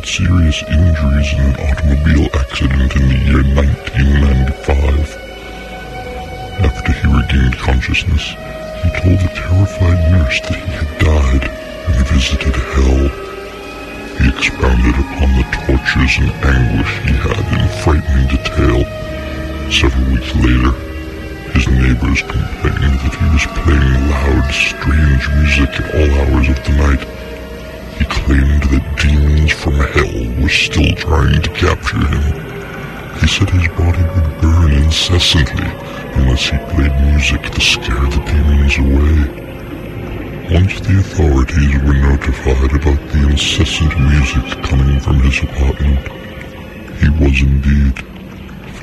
serious injuries in an automobile accident in the year 1995. After he regained consciousness, he told a terrified nurse that he had died and visited hell. He expounded upon the tortures and anguish he had in frightening detail. Several weeks later, his neighbors complained that he was playing loud, strange music at all hours of the night. He claimed that demons from hell were still trying to capture him. He said his body would burn incessantly unless he played music to scare the demons away. Once the authorities were notified about the incessant music coming from his apartment, he was indeed